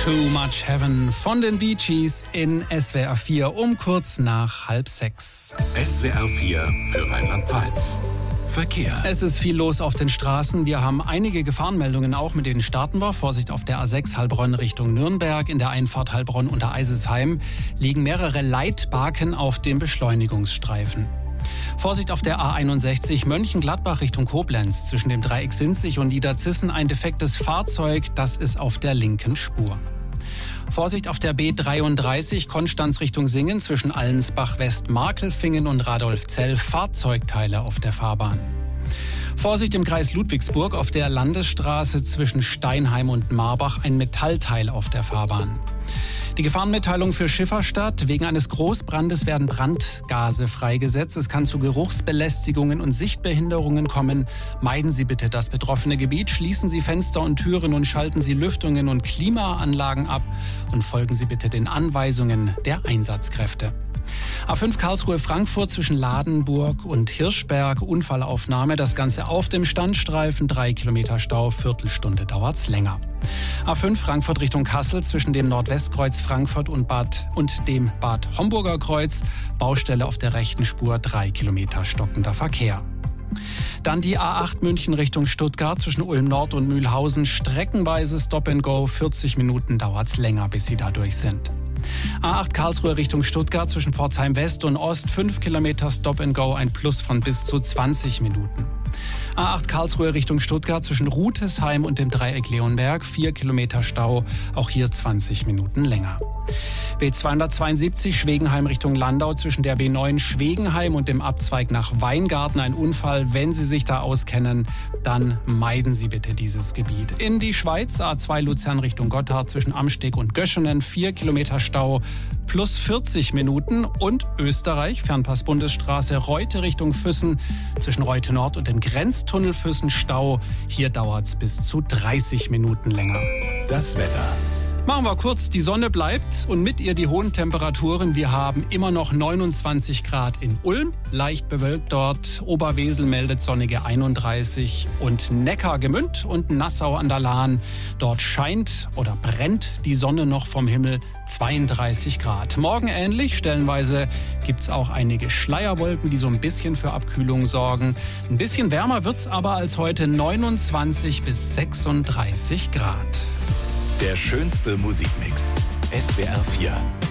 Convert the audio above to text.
Too Much Heaven von den Bee Gees in SWR 4 um kurz nach 5:30. SWR 4 für Rheinland-Pfalz. Verkehr. Es ist viel los auf den Straßen. Wir haben einige Gefahrenmeldungen auch, mit denen starten wir. Vorsicht auf der A6 Heilbronn Richtung Nürnberg. In der Einfahrt Heilbronn unter Eisesheim liegen mehrere Leitbaken auf dem Beschleunigungsstreifen. Vorsicht auf der A61 Mönchengladbach Richtung Koblenz. Zwischen dem Dreieck Sinzig und Niederzissen ein defektes Fahrzeug, das ist auf der linken Spur. Vorsicht auf der B33 Konstanz Richtung Singen zwischen Allensbach-West-Markelfingen und Radolfzell, Fahrzeugteile auf der Fahrbahn. Vorsicht im Kreis Ludwigsburg auf der Landesstraße zwischen Steinheim und Marbach, ein Metallteil auf der Fahrbahn. Die Gefahrenmitteilung für Schifferstadt. Wegen eines Großbrandes werden Brandgase freigesetzt. Es kann zu Geruchsbelästigungen und Sichtbehinderungen kommen. Meiden Sie bitte das betroffene Gebiet. Schließen Sie Fenster und Türen und schalten Sie Lüftungen und Klimaanlagen ab. Und folgen Sie bitte den Anweisungen der Einsatzkräfte. A5 Karlsruhe-Frankfurt zwischen Ladenburg und Hirschberg, Unfallaufnahme. Das Ganze auf dem Standstreifen, 3 Kilometer Stau, Viertelstunde dauert's länger. A5 Frankfurt Richtung Kassel zwischen dem Nordwestkreuz Frankfurt und dem Bad Homburger Kreuz, Baustelle auf der rechten Spur, 3 Kilometer stockender Verkehr. Dann die A8 München Richtung Stuttgart zwischen Ulm Nord und Mühlhausen, streckenweise Stop and Go, 40 Minuten dauert's länger, bis Sie da durch sind. A8 Karlsruhe Richtung Stuttgart zwischen Pforzheim West und Ost, 5 Kilometer Stop and Go, ein Plus von bis zu 20 Minuten. A8 Karlsruhe Richtung Stuttgart zwischen Rutesheim und dem Dreieck Leonberg, 4 Kilometer Stau, auch hier 20 Minuten länger. B272 Schwegenheim Richtung Landau zwischen der B9 Schwegenheim und dem Abzweig nach Weingarten, ein Unfall. Wenn Sie sich da auskennen, dann meiden Sie bitte dieses Gebiet. In die Schweiz, A2 Luzern Richtung Gotthard zwischen Amsteg und Göschenen, 4 Kilometer Stau, plus 40 Minuten. Und Österreich, Fernpass-Bundesstraße Reute Richtung Füssen zwischen Reute Nord und dem Grenztunnel Füssen, Stau. Hier dauert's bis zu 30 Minuten länger. Das Wetter. Machen wir kurz, die Sonne bleibt und mit ihr die hohen Temperaturen. Wir haben immer noch 29 Grad in Ulm, leicht bewölkt dort. Oberwesel meldet sonnige 31 und Neckargemünd und Nassau an der Lahn. Dort scheint oder brennt die Sonne noch vom Himmel, 32 Grad. Morgen ähnlich, stellenweise gibt's auch einige Schleierwolken, die so ein bisschen für Abkühlung sorgen. Ein bisschen wärmer wird's aber als heute, 29 bis 36 Grad. Der schönste Musikmix. SWR 4.